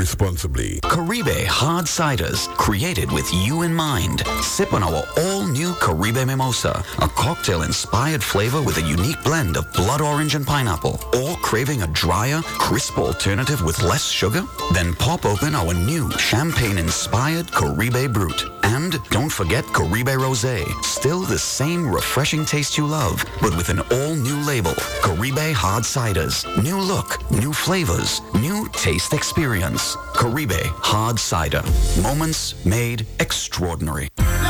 responsibly. Caribe Hard Ciders, created with you in mind. Sip on our all-new Caribe Mimosa, a cocktail-inspired flavor with a unique blend of blood orange and pineapple. Or craving a drier, crisp alternative with less sugar? Then pop open our new champagne-inspired Caribe Brut. And don't forget Caribe Rosé, still the same refreshing taste you love, but with an all-new label. Caribe Hard Ciders. New look, new flavors, new taste experience. Caribe Hard Cider. Moments made extraordinary.